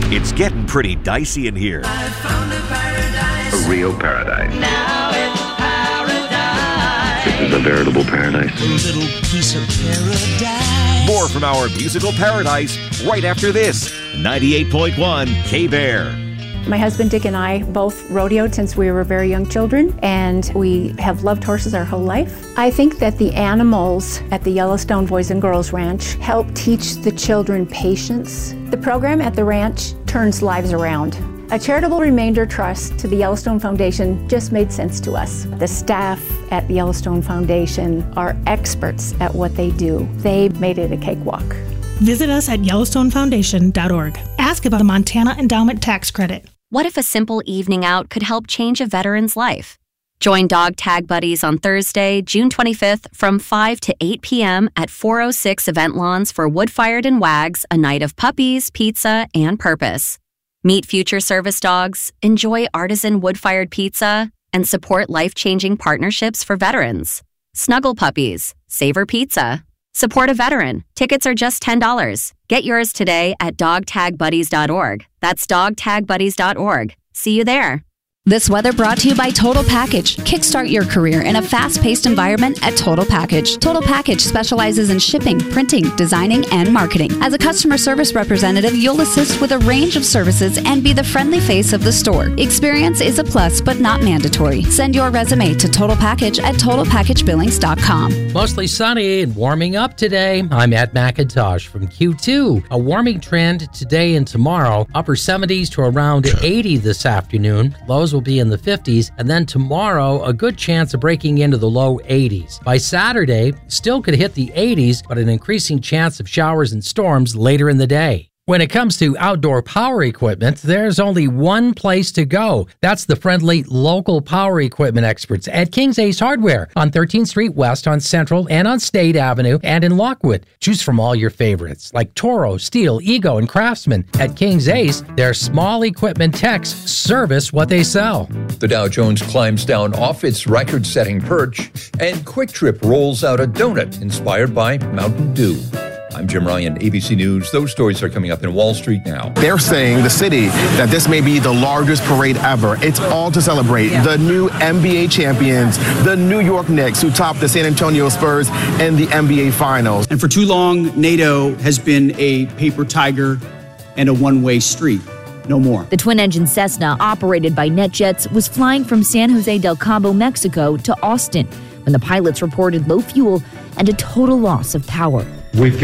It's getting pretty dicey in here. I found a paradise. A real paradise. Now it's paradise. This is a veritable paradise. A little piece of paradise. More from our musical paradise right after this. 98.1 K-Bear. My husband Dick and I both rodeoed since we were very young children, and we have loved horses our whole life. I think that the animals at the Yellowstone Boys and Girls Ranch help teach the children patience. The program at the ranch turns lives around. A charitable remainder trust to the Yellowstone Foundation just made sense to us. The staff at the Yellowstone Foundation are experts at what they do. They made it a cakewalk. Visit us at YellowstoneFoundation.org. Ask about the Montana Endowment Tax Credit. What if a simple evening out could help change a veteran's life? Join Dog Tag Buddies on Thursday, June 25th from 5 to 8 p.m. at 406 Event Lawns for Wood-Fired and Wags, a night of puppies, pizza, and purpose. Meet future service dogs, enjoy artisan wood-fired pizza, and support life-changing partnerships for veterans. Snuggle puppies, savor pizza. Support a veteran. Tickets are just $10. Get yours today at dogtagbuddies.org. That's dogtagbuddies.org. See you there. This weather brought to you by Total Package. Kickstart your career in a fast-paced environment at Total Package. Total Package specializes in shipping, printing, designing, and marketing. As a customer service representative, you'll assist with a range of services and be the friendly face of the store. Experience is a plus, but not mandatory. Send your resume to Total Package at TotalPackageBillings.com. Mostly sunny and warming up today. I'm Matt McIntosh from Q2. A warming trend today and tomorrow. Upper 70s to around 80 this afternoon. Lows will be in the 50s, and then tomorrow a good chance of breaking into the low 80s. By Saturday, still could hit the 80s, but an increasing chance of showers and storms later in the day. When it comes to outdoor power equipment, there's only one place to go. That's the friendly local power equipment experts at King's Ace Hardware on 13th Street West on Central and on State Avenue and in Lockwood. Choose from all your favorites like Toro, Steel, Ego, and Craftsman. At King's Ace, their small equipment techs service what they sell. The Dow Jones climbs down off its record-setting perch, and Quick Trip rolls out a donut inspired by Mountain Dew. I'm Jim Ryan, ABC News. Those stories are coming up in Wall Street now. They're saying, the city, that this may be the largest parade ever. It's all to celebrate the new NBA champions, the New York Knicks, who topped the San Antonio Spurs in the NBA Finals. And for too long, NATO has been a paper tiger and a one-way street. No more. The twin-engine Cessna, operated by NetJets, was flying from San Jose del Cabo, Mexico, to Austin when the pilots reported low fuel and a total loss of power. We've